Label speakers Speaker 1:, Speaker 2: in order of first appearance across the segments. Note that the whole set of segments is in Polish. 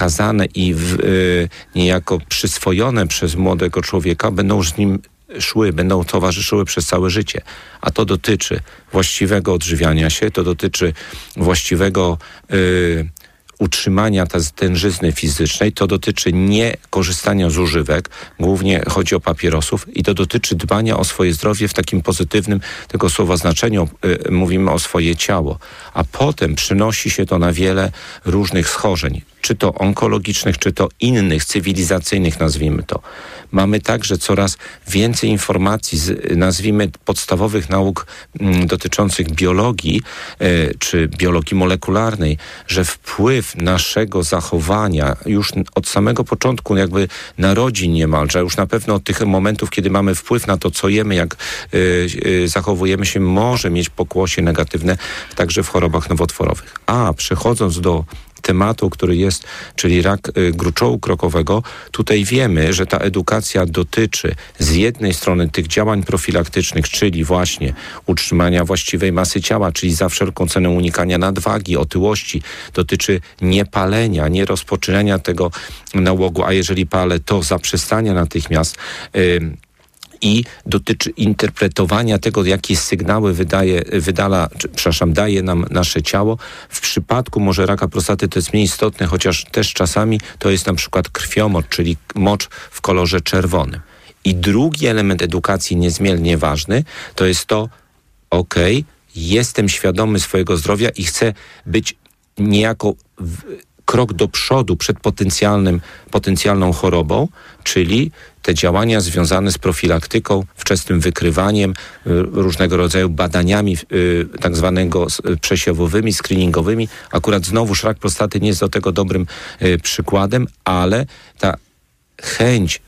Speaker 1: przekazane i niejako przyswojone przez młodego człowieka, będą z nim będą towarzyszyły przez całe życie. A to dotyczy właściwego odżywiania się, to dotyczy właściwego utrzymania tężyzny fizycznej, to dotyczy nie korzystania z używek, głównie chodzi o papierosów i to dotyczy dbania o swoje zdrowie w takim pozytywnym tego słowa znaczeniu, mówimy o swoje ciało, a potem przynosi się to na wiele różnych schorzeń, czy to onkologicznych, czy to innych, cywilizacyjnych, nazwijmy to. Mamy także coraz więcej informacji z, nazwijmy, podstawowych nauk dotyczących biologii, czy biologii molekularnej, że wpływ naszego zachowania już od samego początku jakby narodzin niemalże, już na pewno od tych momentów, kiedy mamy wpływ na to, co jemy, jak zachowujemy się, może mieć pokłosie negatywne także w chorobach nowotworowych. A przechodząc do tematu, który jest, czyli rak gruczołu krokowego, tutaj wiemy, że ta edukacja dotyczy z jednej strony tych działań profilaktycznych, czyli właśnie utrzymania właściwej masy ciała, czyli za wszelką cenę unikania nadwagi, otyłości, dotyczy niepalenia, nie rozpoczynania tego nałogu, a jeżeli palę, to zaprzestania natychmiast, i dotyczy interpretowania tego, jakie sygnały daje nam nasze ciało. W przypadku może raka prostaty to jest mniej istotne, chociaż też czasami to jest na przykład krwiomocz, czyli mocz w kolorze czerwonym. I drugi element edukacji niezmiernie ważny to jest to, jestem świadomy swojego zdrowia i chcę być niejako krok do przodu przed potencjalną chorobą, czyli te działania związane z profilaktyką, wczesnym wykrywaniem, różnego rodzaju badaniami tak zwanego przesiewowymi, screeningowymi. Akurat znowuż rak prostaty nie jest do tego dobrym przykładem, ale ta chęć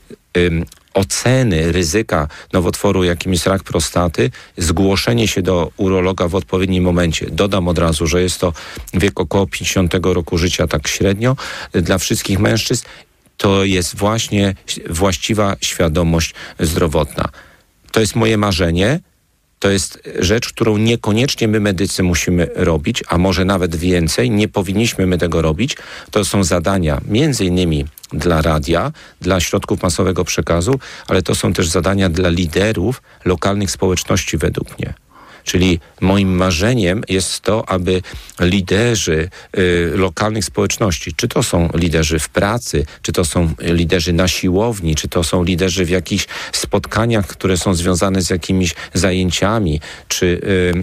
Speaker 1: oceny ryzyka nowotworu, jakim jest rak prostaty, zgłoszenie się do urologa w odpowiednim momencie. Dodam od razu, że jest to wiek około 50 roku życia, tak średnio, dla wszystkich mężczyzn. To jest właśnie właściwa świadomość zdrowotna. To jest moje marzenie. To jest rzecz, którą niekoniecznie my medycy musimy robić, a może nawet więcej. Nie powinniśmy my tego robić. To są zadania między innymi dla radia, dla środków masowego przekazu, ale to są też zadania dla liderów lokalnych społeczności według mnie. Czyli moim marzeniem jest to, aby liderzy lokalnych społeczności, czy to są liderzy w pracy, czy to są liderzy na siłowni, czy to są liderzy w jakichś spotkaniach, które są związane z jakimiś zajęciami, czy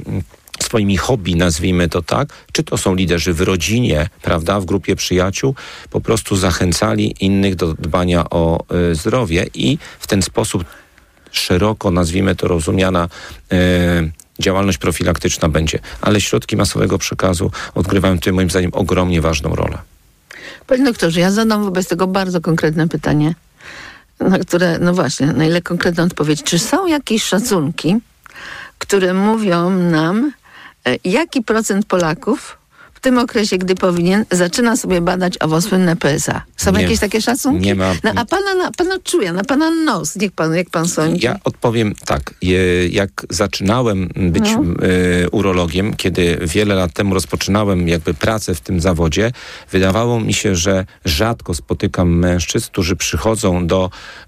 Speaker 1: swoimi hobby, nazwijmy to tak, czy to są liderzy w rodzinie, prawda, w grupie przyjaciół, po prostu zachęcali innych do dbania o zdrowie i w ten sposób szeroko, nazwijmy to, rozumiana działalność profilaktyczna będzie. Ale środki masowego przekazu odgrywają tutaj moim zdaniem ogromnie ważną rolę.
Speaker 2: Panie doktorze, ja zadam wobec tego bardzo konkretne pytanie, na które, no właśnie, na ile konkretna odpowiedź. Czy są jakieś szacunki, które mówią nam, jaki procent Polaków w tym okresie, gdy powinien, zaczyna sobie badać owo słynne PSA? Są jakieś takie szacunki?
Speaker 1: Nie ma.
Speaker 2: A pana czuje, na pana nos, jak pan sądzi?
Speaker 1: Ja odpowiem tak. Jak zaczynałem być urologiem, kiedy wiele lat temu rozpoczynałem jakby pracę w tym zawodzie, wydawało mi się, że rzadko spotykam mężczyzn, którzy przychodzą do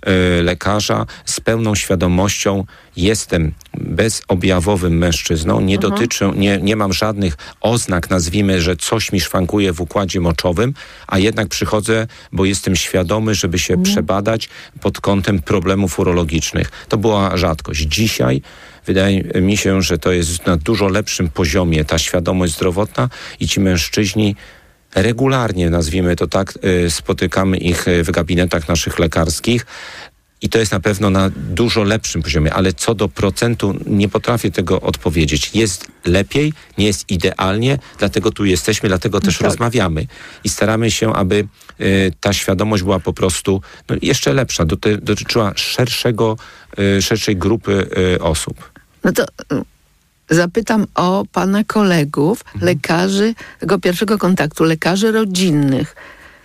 Speaker 1: lekarza z pełną świadomością, jestem bezobjawowym mężczyzną, nie mam żadnych oznak, nazwijmy, że coś mi szwankuje w układzie moczowym, a jednak przychodzę, bo jestem świadomy, żeby się przebadać pod kątem problemów urologicznych. To była rzadkość. Dzisiaj wydaje mi się, że to jest na dużo lepszym poziomie ta świadomość zdrowotna i ci mężczyźni regularnie, nazwijmy to tak, spotykamy ich w gabinetach naszych lekarskich. I to jest na pewno na dużo lepszym poziomie, ale co do procentu nie potrafię tego odpowiedzieć. Jest lepiej, nie jest idealnie, dlatego tu jesteśmy, dlatego też rozmawiamy. I staramy się, aby ta świadomość była po prostu jeszcze lepsza, dotyczyła szerszej grupy osób.
Speaker 2: No to zapytam o pana kolegów, lekarzy, tego pierwszego kontaktu, lekarzy rodzinnych.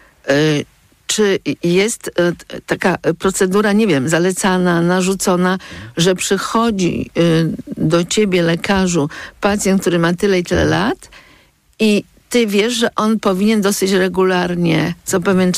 Speaker 2: Czy jest taka procedura, nie wiem, zalecana, narzucona, że przychodzi do ciebie, lekarzu, pacjent, który ma tyle i tyle lat i ty wiesz, że on powinien dosyć regularnie, co pewien